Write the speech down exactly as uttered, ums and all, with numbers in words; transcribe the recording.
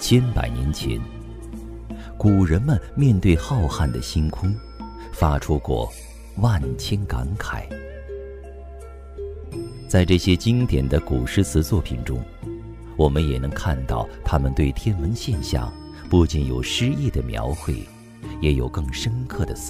千百年前，古人们面对浩瀚的星空，发出过万千感慨。在这些经典的古诗词作品中，我们也能看到他们对天文现象不仅有诗意的描绘，也有更深刻的思